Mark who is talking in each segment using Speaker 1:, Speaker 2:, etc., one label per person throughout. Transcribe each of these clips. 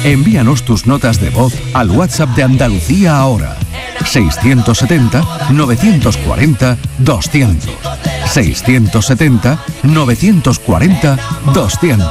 Speaker 1: Envíanos tus notas de voz al WhatsApp de Andalucía ahora. 670-940-200. 670-940-200.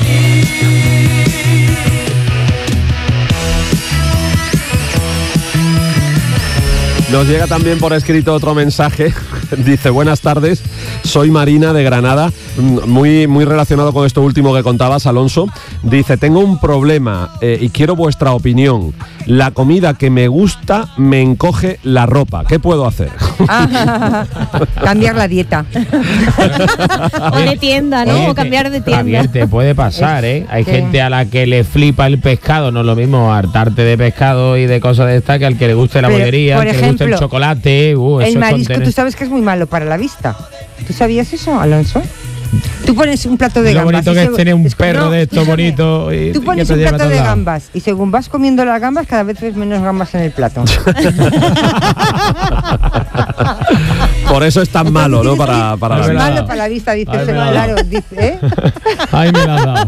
Speaker 2: Nos llega también por escrito otro mensaje. Dice: buenas tardes, soy Marina de Granada. Muy relacionado con esto último que contabas, Alonso. Dice: tengo un problema y quiero vuestra opinión. La comida que me gusta me encoge la ropa. ¿Qué puedo hacer?
Speaker 3: Cambiar la dieta.
Speaker 4: O de tienda, ¿no? O cambiar de tienda.
Speaker 5: Javier, te puede pasar, ¿eh? Hay gente a la que le flipa el pescado. No es lo mismo hartarte de pescado y de cosas de estas que al que le guste la bollería, al que le guste el chocolate.
Speaker 3: El marisco, tú sabes que es muy malo para la vista. ¿Tú sabías eso, Alonso? Tú pones un plato de gambas.
Speaker 5: Lo bonito que es tener un perro de estos bonitos.
Speaker 3: Tú pones un plato de gambas y según vas comiendo las gambas, cada vez ves menos gambas en el plato.
Speaker 2: Por eso es tan malo, ¿no? Para
Speaker 3: es malo para la vista, dices. Claro, dice,
Speaker 5: Ay, me la has dado.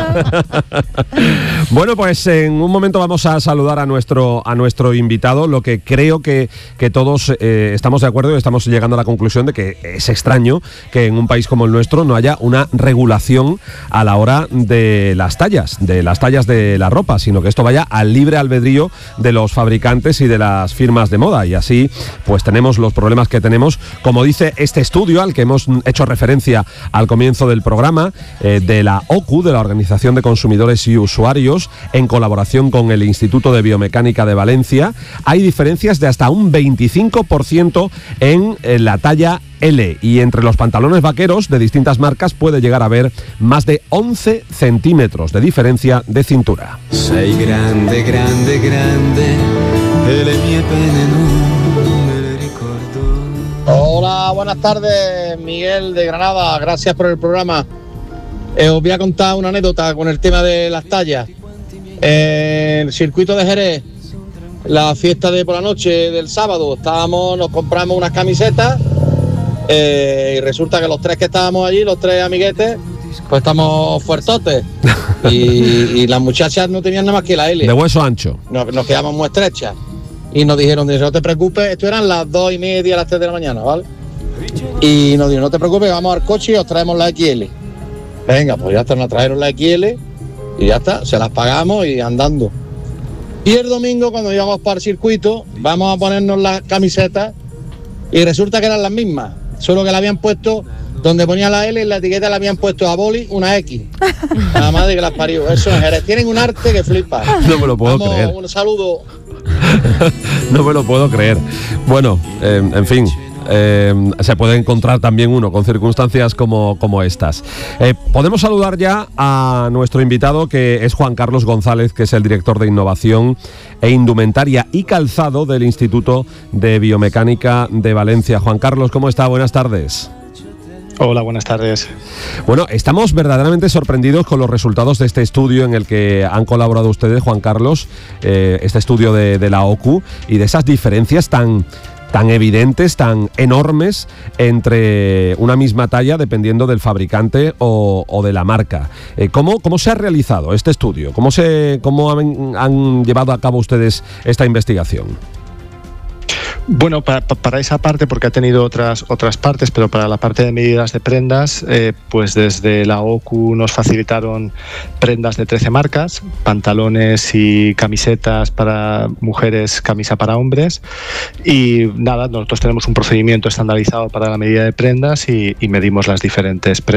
Speaker 2: Bueno, pues en un momento vamos a saludar a nuestro invitado. Lo que creo que todos estamos de acuerdo y estamos llegando a la conclusión de que es extraño que en un país como el nuestro no haya una regulación a la hora de las tallas de la ropa, sino que esto vaya al libre albedrío de los fabricantes y de las firmas de moda, y así pues tenemos los problemas que tenemos, como dice este estudio al que hemos hecho referencia al comienzo del programa, de la OCU, de la Organización de Consumidores y Usuarios, en colaboración con el Instituto de Biomecánica de Valencia. Hay diferencias de hasta un 25% en la talla L, y entre los pantalones vaqueros de distintas marcas puede llegar a haber más de 11 centímetros de diferencia de cintura.
Speaker 6: Sei grande, grande, grande, e le mie pene non me le ricordo.
Speaker 7: Hola, buenas tardes, Miguel de Granada, gracias por el programa. Os voy a contar una anécdota con el tema de las tallas. El circuito de Jerez, la fiesta de por la noche del sábado, nos compramos unas camisetas. Y resulta que los tres que estábamos allí, los tres amiguetes, pues estamos fuertotes. Y las muchachas no tenían nada más que la L.
Speaker 2: De hueso ancho.
Speaker 7: Nos quedamos muy estrechas. Y nos dijeron: no te preocupes, esto eran las 2:30, las 3 de la mañana, ¿vale? Y nos dijeron: no te preocupes, vamos al coche y os traemos la XL. Venga, pues ya está, nos trajeron la XL y ya está, se las pagamos y andando. Y el domingo, cuando íbamos para el circuito, vamos a ponernos las camisetas y resulta que eran las mismas. Solo que la habían puesto, donde ponía la L, en la etiqueta la habían puesto a boli una X. Nada más de que las parió. Eso en Jerez. Tienen un arte que flipa.
Speaker 2: No me lo puedo creer.
Speaker 7: Un saludo.
Speaker 2: No me lo puedo creer. Bueno, en fin. Se puede encontrar también uno con circunstancias como estas. Podemos saludar ya a nuestro invitado, que es Juan Carlos González, que es el director de Innovación e Indumentaria y Calzado del Instituto de Biomecánica de Valencia. Juan Carlos, ¿cómo está? Buenas tardes.
Speaker 8: Hola, buenas tardes.
Speaker 2: Bueno, estamos verdaderamente sorprendidos con los resultados de este estudio en el que han colaborado ustedes, Juan Carlos, este estudio de la OCU, y de esas diferencias tan evidentes, tan enormes entre una misma talla dependiendo del fabricante o de la marca. ¿Cómo se ha realizado este estudio? ¿Cómo han llevado a cabo ustedes esta investigación?
Speaker 8: Bueno, para esa parte, porque ha tenido otras partes, pero para la parte de medidas de prendas, pues desde la OCU nos facilitaron prendas de 13 marcas, pantalones y camisetas para mujeres, camisa para hombres, y nada, nosotros tenemos un procedimiento estandarizado para la medida de prendas y medimos las diferentes prendas